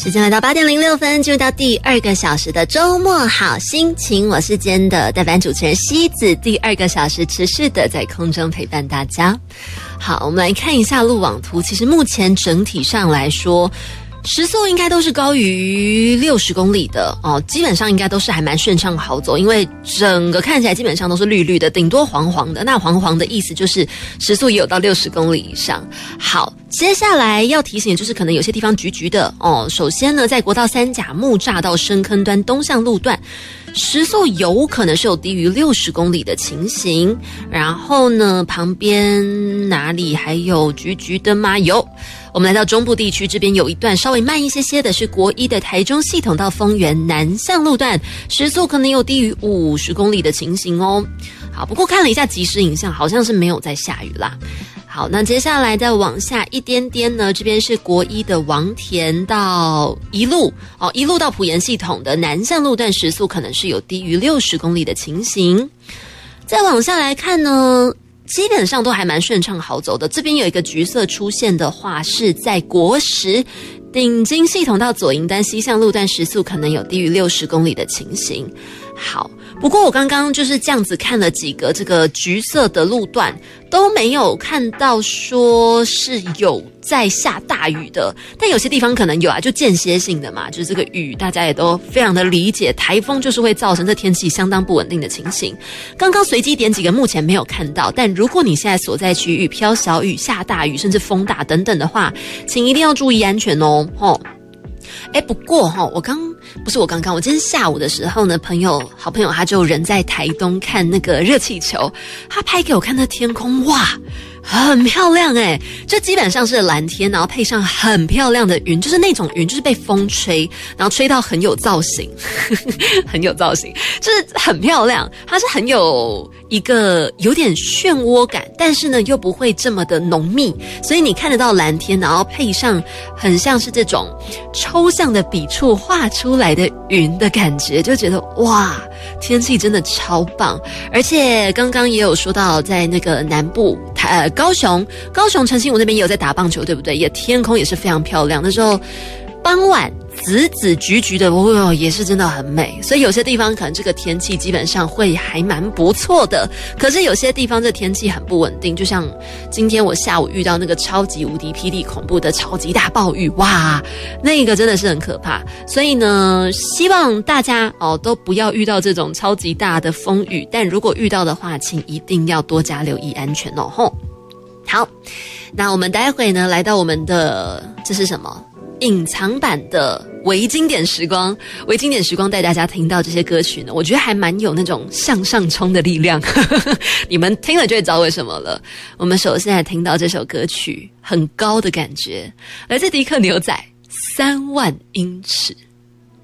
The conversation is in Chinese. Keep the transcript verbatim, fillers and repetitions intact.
时间来到八点零六分，进入到第二个小时的周末好心情，我是今天的代班主持人西子，第二个小时持续的在空中陪伴大家。好，我们来看一下路网图，其实目前整体上来说时速应该都是高于六十公里的哦，基本上应该都是还蛮顺畅好走，因为整个看起来基本上都是绿绿的，顶多黄黄的。那黄黄的意思就是时速也有到六十公里以上。好，接下来要提醒的就是可能有些地方橘橘的哦。首先呢，在国道三甲木栅到深坑端东向路段，时速有可能是有低于六十公里的情形。然后呢，旁边哪里还有橘橘的吗？有。我们来到中部地区，这边有一段稍微慢一些些的是国一的台中系统到丰原南向路段，时速可能有低于五十公里的情形哦。好，不过看了一下即时影像，好像是没有在下雨啦。好，那接下来再往下一点点呢，这边是国一的王田到一路哦，一路到埔盐系统的南向路段，时速可能是有低于六十公里的情形。再往下来看呢，基本上都还蛮顺畅好走的。这边有一个橘色出现的话，是在国十顶金系统到左营端西向路段，时速可能有低于六十公里的情形。好，不过我刚刚就是这样子看了几个这个橘色的路段，都没有看到说是有在下大雨的，但有些地方可能有啊，就间歇性的嘛，就是这个雨大家也都非常的理解，台风就是会造成这天气相当不稳定的情形。刚刚随机点几个目前没有看到，但如果你现在所在区域飘小雨、下大雨，甚至风大等等的话，请一定要注意安全哦。哦哎，不过哈、哦，我刚不是我刚刚，我今天下午的时候呢，朋友好朋友他就人在台东看那个热气球，他拍给我看那天空，哇，很漂亮哎，这基本上是蓝天，然后配上很漂亮的云，就是那种云就是被风吹，然后吹到很有造型，很有造型，就是很漂亮，它是很有一个有点漩涡感，但是呢又不会这么的浓密，所以你看得到蓝天，然后配上很像是这种抽象的笔触画出来的云的感觉，就觉得哇，天气真的超棒。而且刚刚也有说到在那个南部台呃高雄高雄澄清湖那边也有在打棒球，对不对？也天空也是非常漂亮，那时候傍晚紫紫橘橘的，哦，也是真的很美。所以有些地方可能这个天气基本上会还蛮不错的，可是有些地方这天气很不稳定，就像今天我下午遇到那个超级无敌霹雳恐怖的超级大暴雨，哇，那个真的是很可怕。所以呢，希望大家哦都不要遇到这种超级大的风雨，但如果遇到的话，请一定要多加留意安全哦。吼，好，那我们待会呢来到我们的这是什么？隐藏版的微经典时光，微经典时光带大家听到这些歌曲呢，我觉得还蛮有那种向上冲的力量你们听了就会知道为什么了。我们首先来听到这首歌曲，很高的感觉，来自迪克牛仔三万英尺。